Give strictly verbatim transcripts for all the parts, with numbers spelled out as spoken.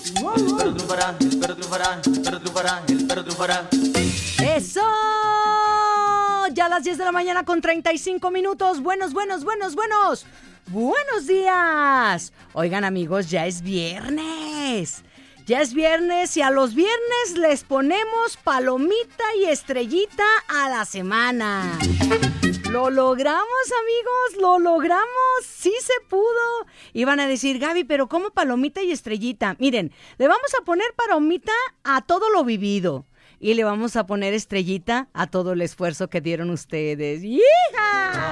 El perro triunfará, el perro triunfará, el perro triunfará, el perro triunfará. ¡Eso! Ya a las diez de la mañana con treinta y cinco minutos. Buenos, buenos, buenos, buenos. ¡Buenos días! Oigan, amigos, ya es viernes. Ya es viernes y a los viernes les ponemos palomita y estrellita a la semana. ¡Lo logramos, amigos! ¡Lo logramos! ¡Sí se pudo! Iban a decir, Gaby, ¿pero cómo palomita y estrellita? Miren, le vamos a poner palomita a todo lo vivido. Y le vamos a poner estrellita a todo el esfuerzo que dieron ustedes. ¡Hija!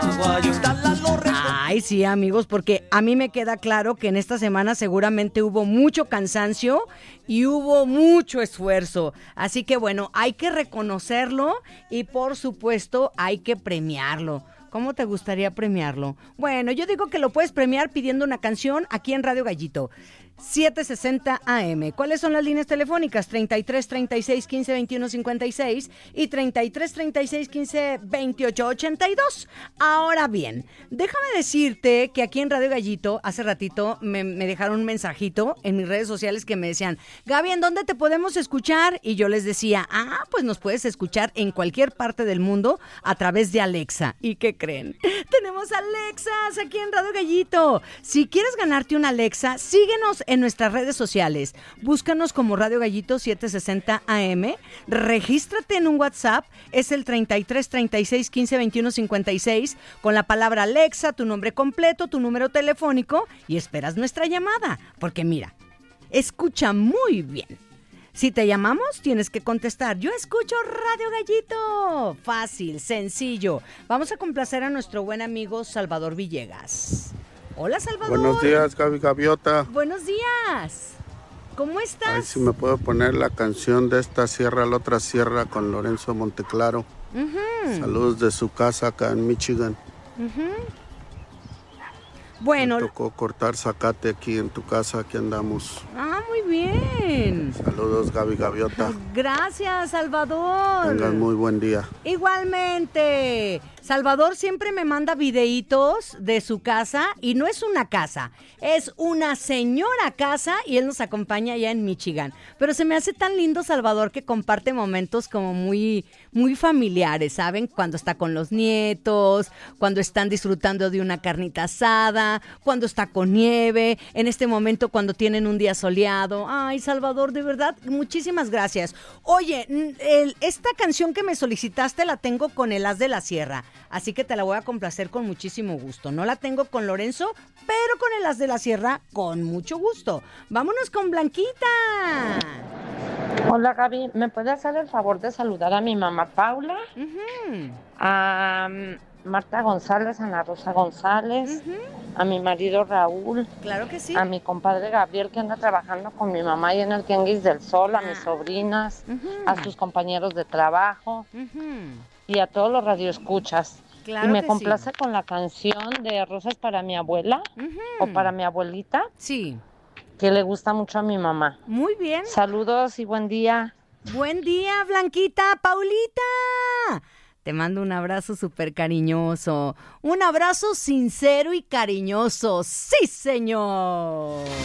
Ay, sí, amigos, porque a mí me queda claro que en esta semana seguramente hubo mucho cansancio y hubo mucho esfuerzo. Así que bueno, hay que reconocerlo y por supuesto hay que premiarlo. ¿Cómo te gustaría premiarlo? Bueno, yo digo que lo puedes premiar pidiendo una canción aquí en Radio Gallito. setecientos sesenta A M. ¿Cuáles son las líneas telefónicas? treinta y tres, treinta y seis, quince, veintiuno, cincuenta y seis y treinta y tres, treinta y seis, quince, veintiocho, ochenta y dos. Ahora bien, déjame decirte que aquí en Radio Gallito, hace ratito me, me dejaron un mensajito en mis redes sociales que me decían, Gaby, ¿en dónde te podemos escuchar? Y yo les decía, ah, pues nos puedes escuchar en cualquier parte del mundo a través de Alexa. ¿Y qué creen? Tenemos Alexas aquí en Radio Gallito. Si quieres ganarte una Alexa, síguenos en nuestras redes sociales. Búscanos como Radio Gallito setecientos sesenta A M. Regístrate en un WhatsApp. Es el treinta y tres, treinta y seis, quince, veintiuno, cincuenta y seis con la palabra Alexa, tu nombre completo, tu número telefónico y esperas nuestra llamada. Porque mira, escucha muy bien. Si te llamamos, tienes que contestar. Yo escucho Radio Gallito. Fácil, sencillo. Vamos a complacer a nuestro buen amigo Salvador Villegas. Hola, Salvador. Buenos días, Gaby Gaviota. Buenos días. ¿Cómo estás? Ay, si me puedo poner la canción de esta sierra a la otra sierra con Lorenzo Monteclaro. Uh-huh. Saludos de su casa acá en Michigan. Uh-huh. Bueno. Me tocó cortar zacate aquí en tu casa, aquí andamos. Ah, muy bien. Saludos, Gaby Gaviota. Gracias, Salvador. Tengan muy buen día. Igualmente. Salvador siempre me manda videitos de su casa y no es una casa, es una señora casa y él nos acompaña allá en Michigan. Pero se me hace tan lindo Salvador que comparte momentos como muy, muy familiares, ¿saben? Cuando está con los nietos, cuando están disfrutando de una carnita asada, cuando está con nieve, en este momento cuando tienen un día soleado. Ay, Salvador, de verdad, muchísimas gracias. Oye, el, esta canción que me solicitaste la tengo con el As de la Sierra. Así que te la voy a complacer con muchísimo gusto. No la tengo con Lorenzo, pero con el As de la Sierra con mucho gusto. Vámonos con Blanquita. Hola, Gaby, ¿me puede hacer el favor de saludar a mi mamá Paula? Uh-huh. A um, Marta González, Ana Rosa González, uh-huh. A mi marido Raúl. Claro que sí. A mi compadre Gabriel, que anda trabajando con mi mamá ahí en el Tianguis del Sol, a ah. mis sobrinas, uh-huh. A sus compañeros de trabajo. Uh-huh. Y a todos los radioescuchas. Claro y me que complace sí. Con la canción de Rosas para mi abuela, uh-huh. O para mi abuelita. Sí. Que le gusta mucho a mi mamá. Muy bien. Saludos y buen día. Buen día, Blanquita. Paulita. Te mando un abrazo súper cariñoso. Un abrazo sincero y cariñoso. ¡Sí, señor!